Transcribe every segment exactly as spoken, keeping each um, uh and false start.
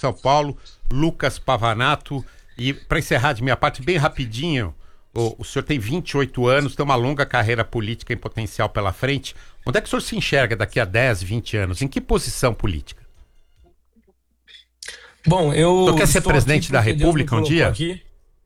São Paulo, Lucas Pavanato. E para encerrar de minha parte, bem rapidinho, o, o senhor tem vinte e oito anos, tem uma longa carreira política em potencial pela frente. Onde é que o senhor se enxerga daqui a dez, vinte anos? Em que posição política? Bom, eu... O senhor quer ser presidente da República um dia? Aqui.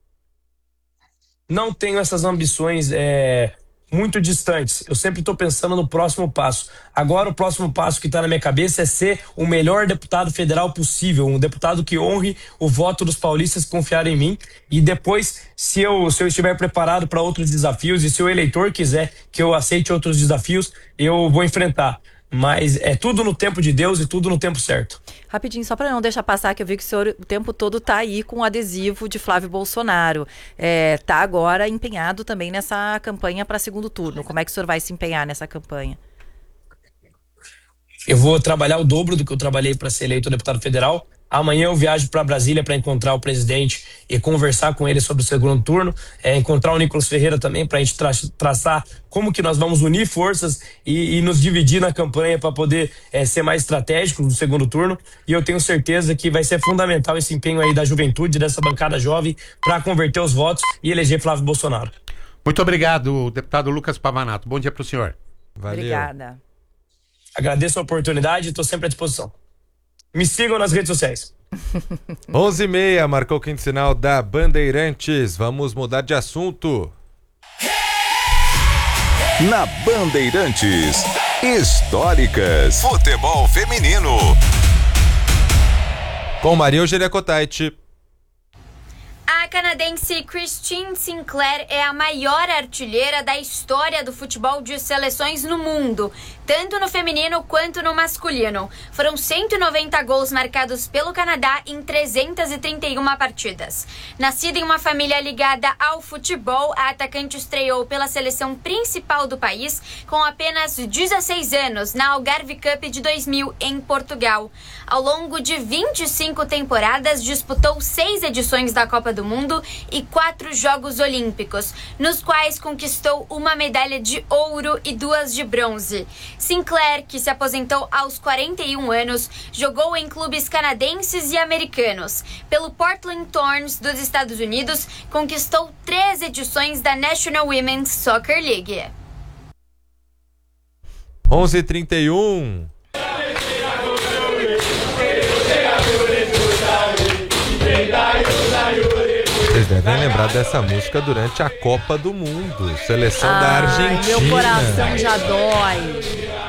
Não tenho essas ambições é, muito distantes. Eu sempre estou pensando no próximo passo. Agora o próximo passo que está na minha cabeça é ser o melhor deputado federal possível. Um deputado que honre o voto dos paulistas que confiarem em mim. E depois, se eu, se eu estiver preparado para outros desafios e se o eleitor quiser que eu aceite outros desafios, eu vou enfrentar. Mas é tudo no tempo de Deus e tudo no tempo certo. Rapidinho, só para não deixar passar, que eu vi que o senhor o tempo todo está aí com o adesivo de Flávio Bolsonaro. Está é, agora empenhado também nessa campanha para segundo turno. Como é que o senhor vai se empenhar nessa campanha? Eu vou trabalhar o dobro do que eu trabalhei para ser eleito deputado federal. Amanhã eu viajo para Brasília para encontrar o presidente e conversar com ele sobre o segundo turno, é, encontrar o Nicolas Ferreira também para a gente tra traçar como que nós vamos unir forças e, e nos dividir na campanha para poder é, ser mais estratégico no segundo turno. E eu tenho certeza que vai ser fundamental esse empenho aí da juventude, dessa bancada jovem, para converter os votos e eleger Flávio Bolsonaro. Muito obrigado, deputado Lucas Pavanato. Bom dia para o senhor. Valeu. Obrigada. Agradeço a oportunidade e estou sempre à disposição. Me sigam nas redes sociais. onze e meia, marcou o quinto sinal da Bandeirantes. Vamos mudar de assunto. Na Bandeirantes, históricas. Futebol feminino. Com Maria Eugênia Cotaiti. A canadense Christine Sinclair é a maior artilheira da história do futebol de seleções no mundo, tanto no feminino quanto no masculino. Foram cento e noventa gols marcados pelo Canadá em trezentas e trinta e uma partidas. Nascida em uma família ligada ao futebol, a atacante estreou pela seleção principal do país com apenas dezesseis anos na Algarve Cup de dois mil em Portugal. Ao longo de vinte e cinco temporadas, disputou seis edições da Copa do Mundo e quatro Jogos Olímpicos, nos quais conquistou uma medalha de ouro e duas de bronze. Sinclair, que se aposentou aos quarenta e um anos, jogou em clubes canadenses e americanos. Pelo Portland Thorns dos Estados Unidos, conquistou três edições da National Women's Soccer League. onze e trinta e um. Vocês devem lembrar dessa música durante a Copa do Mundo. Seleção Ai, da Argentina. Meu coração já dói.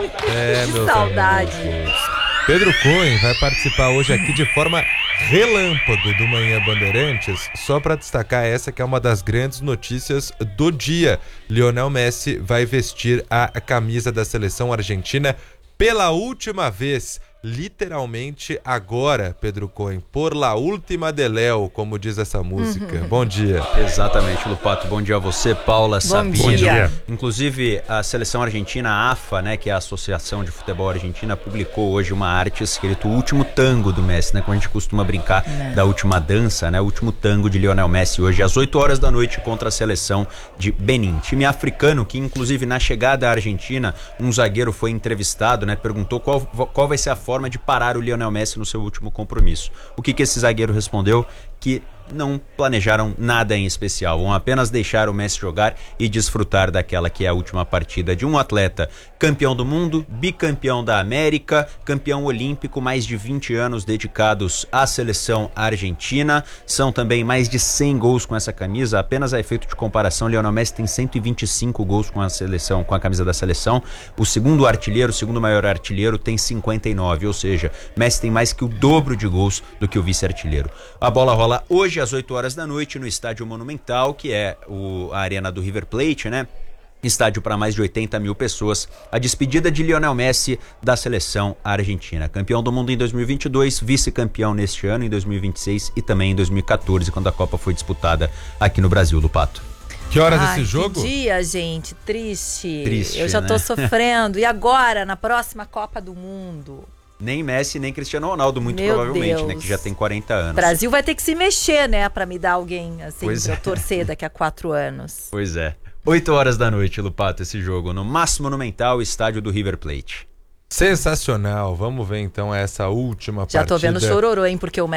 É, que meus saudade. amigos. Pedro Cunha vai participar hoje aqui de forma relâmpago do Manhã Bandeirantes, só para destacar essa que é uma das grandes notícias do dia. Lionel Messi vai vestir a camisa da seleção argentina pela última vez. Literalmente agora, Pedro Cohen, por la última de Léo, como diz essa música. Uhum. Bom dia. Exatamente, Lupato. Bom dia a você, Paula, Sabine. Bom dia. Inclusive, a seleção argentina, a AFA, né, que é a Associação de Futebol Argentina, publicou hoje uma arte escrito O Último Tango do Messi, né, como a gente costuma brincar é. da última dança, né, o último tango de Lionel Messi, hoje às oito horas da noite contra a seleção de Benin. Time africano que, inclusive, na chegada à Argentina, um zagueiro foi entrevistado, né, perguntou qual, qual vai ser a forma de parar o Lionel Messi no seu último compromisso. O que que esse zagueiro respondeu? Que não planejaram nada em especial, vão apenas deixar o Messi jogar e desfrutar daquela que é a última partida de um atleta campeão do mundo, bicampeão da América, campeão olímpico, mais de vinte anos dedicados à seleção argentina. São também mais de cem gols com essa camisa. Apenas a efeito de comparação, Lionel Messi tem cento e vinte e cinco gols com a seleção, com a camisa da seleção. O segundo artilheiro, o segundo maior artilheiro, tem cinquenta e nove, ou seja, Messi tem mais que o dobro de gols do que o vice-artilheiro. A bola rola hoje às oito horas da noite no Estádio Monumental, que é o, a arena do River Plate, né? Estádio para mais de oitenta mil pessoas. A despedida de Lionel Messi da seleção argentina. Campeão do mundo em dois mil e vinte e dois, vice-campeão neste ano, em dois mil e vinte e seis e também em dois mil e quatorze, quando a Copa foi disputada aqui no Brasil, do Pato. Que horas Ai, esse jogo? Que dia, gente. Triste. Triste, Eu já tô né? sofrendo. E agora, na próxima Copa do Mundo? Nem Messi, nem Cristiano Ronaldo, muito Meu provavelmente, Deus. né? Que já tem quarenta anos. O Brasil vai ter que se mexer, né? Pra me dar alguém, assim, Pois pra é. eu torcer daqui a quatro anos. Pois é. oito horas da noite, Lupato, esse jogo no Máximo Monumental, estádio do River Plate. Sensacional. Vamos ver então essa última Já partida. tô vendo chororô, hein? Porque o